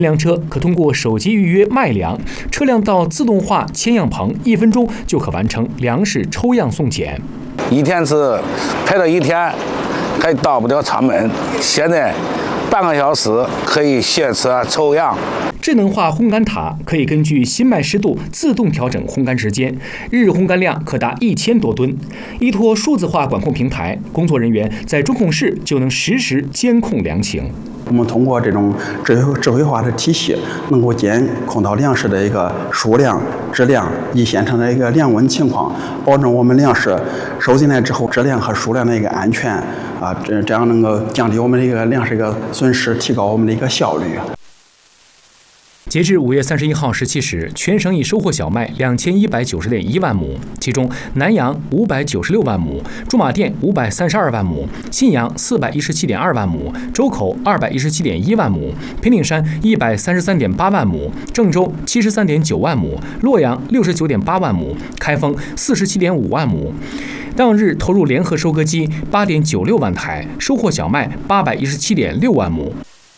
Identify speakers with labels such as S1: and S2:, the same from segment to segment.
S1: 辆车可通过手机预约卖粮，车辆到自动化签样棚，1分钟就可完成粮食抽样送检。
S2: 一天是排到1天，还到不了厂门。现在半个小时可以卸车抽样。
S1: 智能化烘干塔可以根据新麦湿度自动调整烘干时间，日烘干量可达1000多吨。依托数字化管控平台，工作人员在中控室就能实时监控粮情。
S3: 我们通过这种智慧化的体系，能够监控到粮食的一个数量、质量以现场的一个粮温情况，保证我们粮食收进来之后质量和数量的一个安全啊，这样能够降低我们的一个粮食一个损失，提高我们的一个效率。
S1: 截至5月31号17时，全省已收获小麦2190.1万亩，其中南阳596万亩，驻马店532万亩，信阳417.2万亩，周口217.1万亩，平顶山133.8万亩，郑州73.9万亩，洛阳69.8万亩，开封47.5万亩。当日投入联合收割机8.96万台，收获小麦817.6万亩。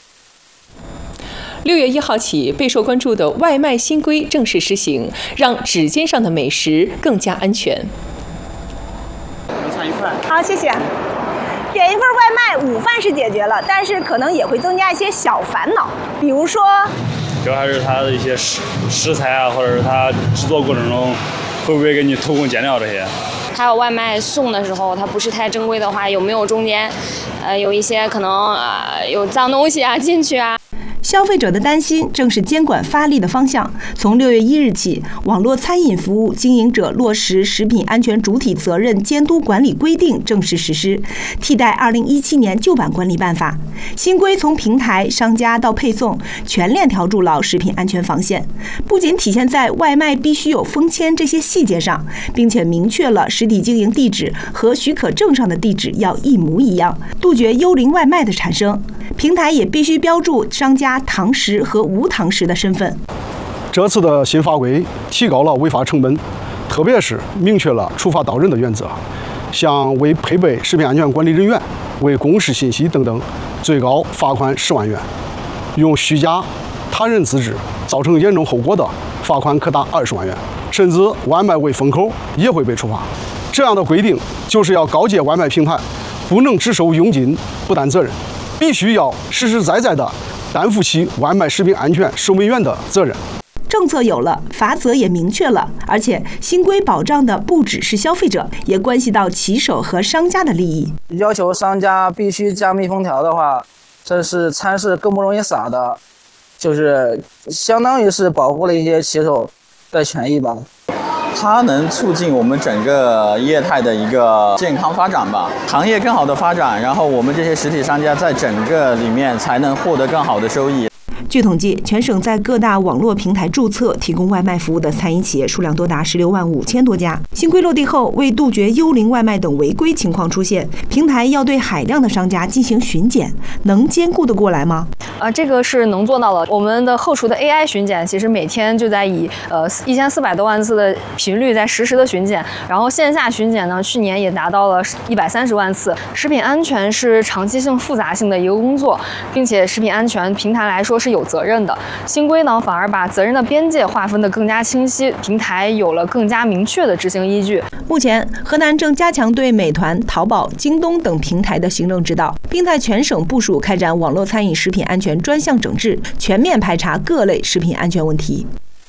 S4: 6月1号起，备受关注的外卖新规正式施行，让指尖上的美食更加安全。
S5: 尝一份。好，谢谢。点一份外卖，午饭是解决了，但是可能也会增加一些小烦恼，比如说，
S6: 主要还是它的一些食材啊，或者是它制作过程中会不会给你偷工减料这些。
S7: 还有外卖送的时候，它不是太正规的话，有没有中间，有一些可能有脏东西啊进去啊。
S5: 消费者的担心正是监管发力的方向。从6月1日起，网络餐饮服务经营者落实食品安全主体责任监督管理规定正式实施，替代2017年旧版管理办法。新规从平台、商家到配送，全链条筑牢食品安全防线。不仅体现在外卖必须有封签这些细节上，并且明确了实体经营地址和许可证上的地址要一模一样，杜绝幽灵外卖的产生。平台也必须标注商家堂食和无堂食的身份。
S8: 这次的新法规提高了违法成本，特别是明确了处罚到人的原则，像未配备食品安全管理人员、未公示信息等等，最高罚款10万元；用虚假他人资质造成严重后果的，罚款可达20万元，甚至外卖未封口也会被处罚。这样的规定就是要告诫外卖平台，不能只收佣金不担责任，必须要实实在在的担负起外卖食品安全守门员的责任。
S5: 政策有了，罚则也明确了，而且新规保障的不只是消费者，也关系到骑手和商家的利益。
S9: 要求商家必须加密封条的话，这是餐是更不容易撒的，就是相当于是保护了一些骑手的权益吧。
S10: 它能促进我们整个业态的一个健康发展吧，行业更好的发展，然后我们这些实体商家在整个里面才能获得更好的收益。
S5: 据统计，全省在各大网络平台注册提供外卖服务的餐饮企业数量多达16万5千多家。新规落地后，为杜绝幽灵外卖等违规情况出现，平台要对海量的商家进行巡检，能兼顾得过来吗？
S7: 这个是能做到的。我们的后厨的 AI 巡检，其实每天就在以1400多万次的频率在实时的巡检，然后线下巡检呢，去年也达到了130万次。食品安全是长期性、复杂性的一个工作，并且食品安全平台来说是有责任的。新规呢，反而把责任的边界划分得更加清晰，平台有了更加明确的执行依据。
S5: 目前，河南正加强对美团、淘宝、京东等平台的行政指导，并在全省部署开展网络餐饮食品安全专项整治，全面排查各类食品安全问题。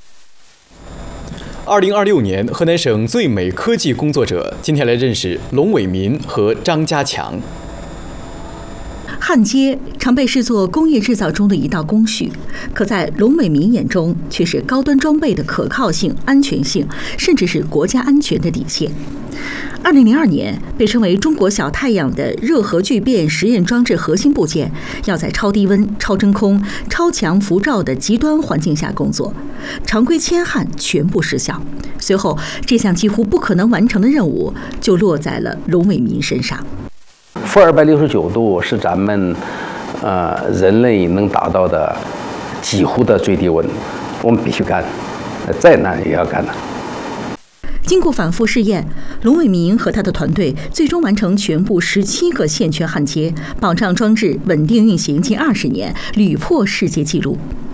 S11: 2026年河南省最美科技工作者，今天来认识龙伟民和张家强。
S12: 焊接常被视作工业制造中的一道工序，可在龙伟民眼中却是高端装备的可靠性、安全性，甚至是国家安全的底线。2002年，被称为中国小太阳的热核聚变实验装置核心部件，要在超低温、超真空、超强辐照的极端环境下工作，常规铅焊全部失效。随后，这项几乎不可能完成的任务就落在了龙伟民身上。
S2: 负269度是咱们人类能达到的几乎的最低温，我们必须干，再难也要干的。
S12: 经过反复试验，龙伟民和他的团队最终完成全部17个线圈焊接，保障装置稳定运行近20年，屡破世界纪录。